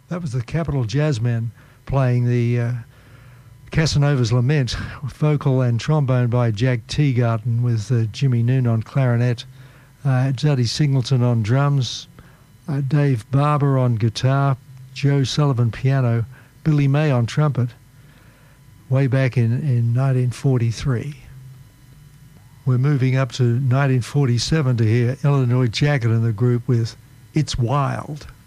That was the Capitol Jazzmen playing the Casanova's Lament, vocal and trombone by Jack Teagarden with Jimmy Noon on clarinet, Juddy Singleton on drums, Dave Barber on guitar, Joe Sullivan piano, Billy May on trumpet, way back in 1943. We're moving up to 1947 to hear Illinois Jacquet and the group with It's Wild.